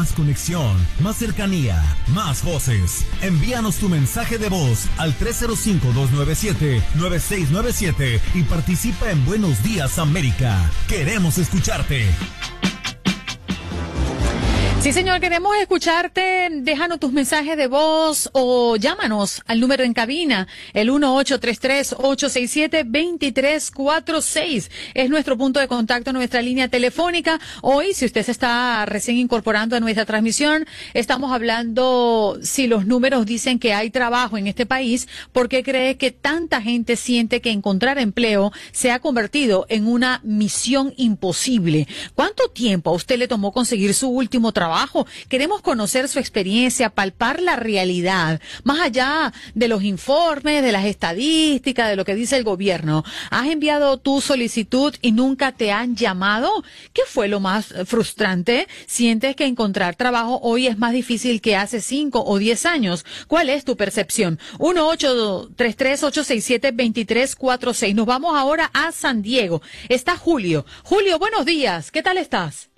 Más conexión, más cercanía, más voces. Envíanos tu mensaje de voz al 305-297-9697 y participa en Buenos Días América. Queremos escucharte. Sí, señor, queremos escucharte. Déjanos tus mensajes de voz o llámanos al número en cabina, el 1-833-867-2346. Es nuestro punto de contacto, nuestra línea telefónica. Hoy, si usted se está recién incorporando a nuestra transmisión, estamos hablando si los números dicen que hay trabajo en este país, ¿por qué cree que tanta gente siente que encontrar empleo se ha convertido en una misión imposible? ¿Cuánto tiempo a usted le tomó conseguir su último trabajo? Queremos conocer su experiencia, palpar la realidad, más allá de los informes, de las estadísticas, de lo que dice el gobierno. ¿Has enviado tu solicitud y nunca te han llamado? ¿Qué fue lo más frustrante? ¿Sientes que encontrar trabajo hoy es más difícil que hace 5 o 10 años? ¿Cuál es tu percepción? 1-833-867-2346. Nos vamos ahora a San Diego. Está Julio. Julio, buenos días. ¿Qué tal estás?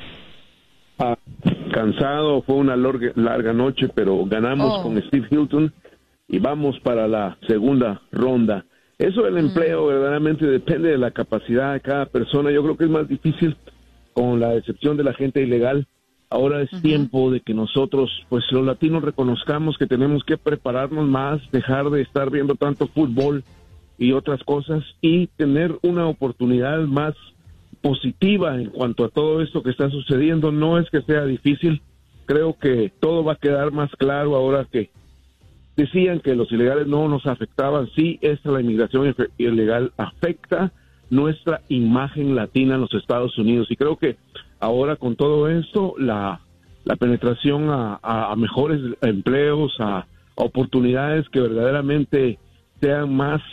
Cansado, fue una larga noche, pero ganamos con Steve Hilton y vamos para la segunda ronda. Eso del empleo verdaderamente depende de la capacidad de cada persona. Yo creo que es más difícil con la excepción de la gente ilegal. Ahora es tiempo de que nosotros, pues los latinos, reconozcamos que tenemos que prepararnos más, dejar de estar viendo tanto fútbol y otras cosas y tener una oportunidad más positiva en cuanto a todo esto que está sucediendo. No es que sea difícil, creo que todo va a quedar más claro ahora que decían que los ilegales no nos afectaban. Sí, la inmigración ilegal afecta nuestra imagen latina en los Estados Unidos y creo que ahora con todo esto la penetración a mejores empleos, a oportunidades que verdaderamente sean más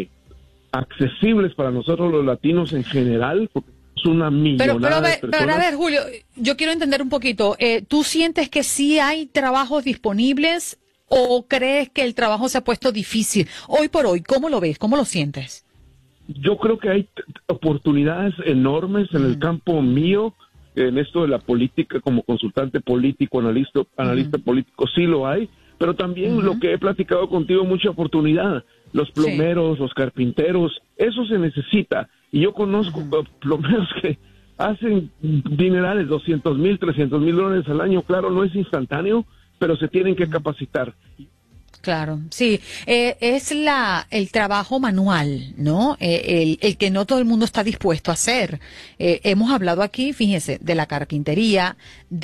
accesibles para nosotros los latinos en general, porque es una millonada de personas. Pero a ver, Julio, yo quiero entender un poquito. ¿Tú sientes que sí hay trabajos disponibles o crees que el trabajo se ha puesto difícil? Hoy por hoy, ¿cómo lo ves? ¿Cómo lo sientes? Yo creo que hay oportunidades enormes en el campo mío, en esto de la política, como consultante político, analista político, sí lo hay, pero también lo que he platicado contigo, mucha oportunidad. Los plomeros, los carpinteros, eso se necesita. Y yo conozco plomeros que hacen dinerales, $200,000, $300,000 al año. Claro, no es instantáneo, pero se tienen que capacitar. Claro, sí, es el trabajo manual, ¿no? El que no todo el mundo está dispuesto a hacer. Hemos hablado aquí, fíjese, de la carpintería,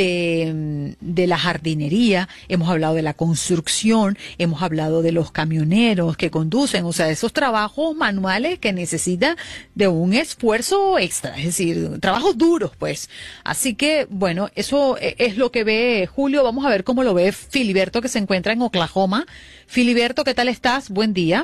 de la jardinería, hemos hablado de la construcción, hemos hablado de los camioneros que conducen, o sea, esos trabajos manuales que necesitan de un esfuerzo extra, es decir, trabajos duros, pues. Así que, bueno, eso es lo que ve Julio. Vamos a ver cómo lo ve Filiberto, que se encuentra en Oklahoma. Filiberto, ¿qué tal estás? Buen día.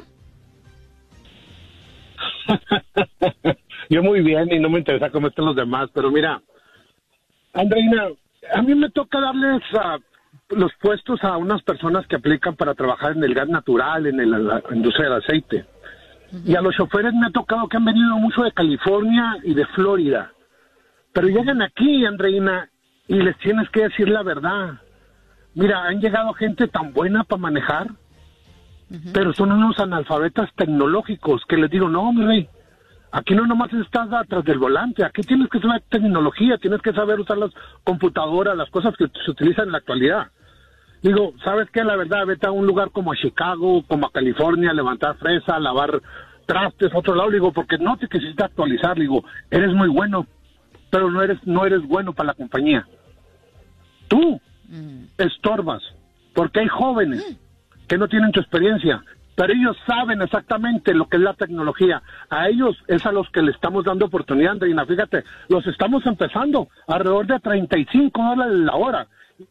Yo muy bien y no me interesa cómo estén los demás, pero mira, Andreina, a mí me toca darles los puestos a unas personas que aplican para trabajar en el gas natural, en la industria del aceite. Y a los choferes me ha tocado que han venido mucho de California y de Florida. Pero llegan aquí, Andreina, y les tienes que decir la verdad. Mira, han llegado gente tan buena para manejar, pero son unos analfabetas tecnológicos que les digo, no, mi rey, aquí no nomás estás atrás del volante, aquí tienes que saber tecnología, tienes que saber usar las computadoras, las cosas que se utilizan en la actualidad. Digo, ¿sabes qué? La verdad, vete a un lugar como a Chicago, como a California, a levantar fresa, a lavar trastes, a otro lado. Digo, porque no te quisiste actualizar. Digo, eres muy bueno, pero no eres bueno para la compañía. Tú estorbas, porque hay jóvenes que no tienen tu experiencia, pero ellos saben exactamente lo que es la tecnología. A ellos es a los que le estamos dando oportunidad, Andreina. Fíjate, los estamos empezando alrededor de $35 la hora.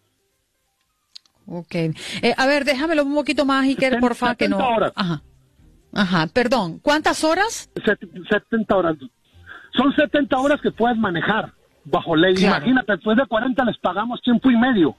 Ok. A ver, déjamelo un poquito más, Iker, porfa, que no... horas. Ajá, perdón. ¿Cuántas horas? 70 horas. Son 70 horas que puedes manejar bajo ley. Claro. Imagínate, después de 40 les pagamos tiempo y medio.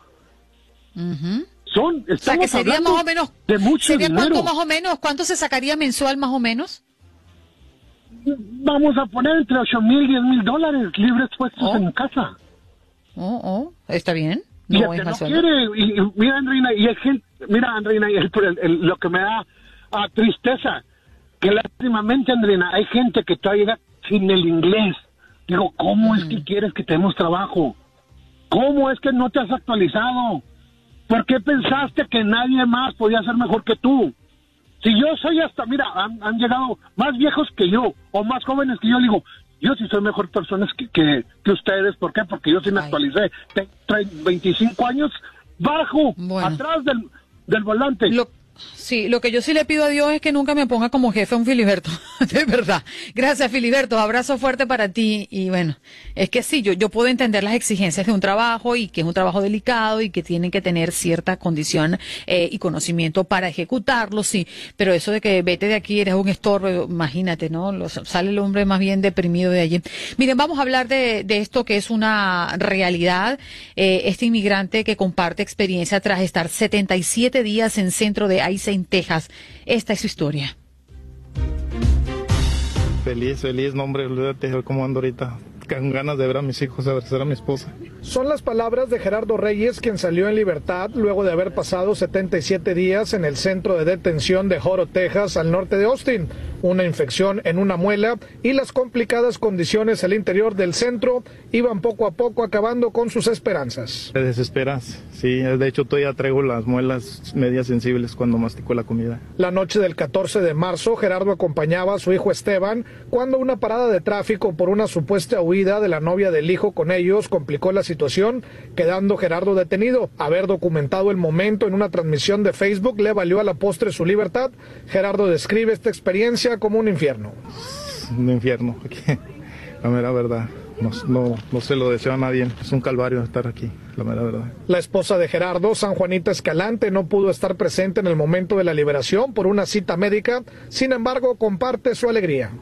O sea, que sería más o menos... de mucho ¿sería dinero. cuánto más o menos? ¿Cuánto se sacaría mensual más o menos? Vamos a poner entre $8,000 y $10,000 libres puestos en casa. Está bien. No y es no mal sueldo. quiere, y mira, Andreina, y hay gente, mira, Andreina, y lo que me da tristeza, que lástimamente, Andreina, hay gente que todavía sin el inglés. Digo, ¿cómo es que quieres que tenemos trabajo? ¿Cómo es que no te has actualizado? ¿Por qué pensaste que nadie más podía ser mejor que tú? Si yo soy hasta, mira, han llegado más viejos que yo, o más jóvenes que yo, digo, yo sí soy mejor persona que ustedes. ¿Por qué? Porque yo sí me actualicé. Tengo 25 años bajo, atrás del volante. Sí, lo que yo sí le pido a Dios es que nunca me ponga como jefe a un Filiberto, de verdad. Gracias, Filiberto, abrazo fuerte para ti. Y bueno, es que sí, yo puedo entender las exigencias de un trabajo y que es un trabajo delicado y que tienen que tener cierta condición y conocimiento para ejecutarlo, sí. Pero eso de que vete de aquí, eres un estorbo, imagínate, ¿no? Sale el hombre más bien deprimido de allí. Miren, vamos a hablar de esto que es una realidad. Este inmigrante que comparte experiencia tras estar 77 días en centro de ICE en Texas. Esta es su historia. Feliz, no hombre, olvídate cómo ando ahorita. Con ganas de ver a mis hijos, abrazar a mi esposa. Son las palabras de Gerardo Reyes, quien salió en libertad luego de haber pasado 77 días en el centro de detención de Joro, Texas, al norte de Austin. Una infección en una muela y las complicadas condiciones al interior del centro iban poco a poco acabando con sus esperanzas. Te desesperas, sí, de hecho todavía traigo las muelas medias sensibles cuando mastico la comida. La noche del 14 de marzo, Gerardo acompañaba a su hijo Esteban cuando una parada de tráfico por una supuesta huida de la novia del hijo con ellos complicó la situación, quedando Gerardo detenido. Haber documentado el momento en una transmisión de Facebook le valió a la postre su libertad. Gerardo describe esta experiencia como un infierno. Un infierno, la mera verdad. No se lo deseo a nadie, es un calvario estar aquí, la mera verdad. La esposa de Gerardo, San Juanita Escalante, no pudo estar presente en el momento de la liberación por una cita médica, sin embargo comparte su alegría.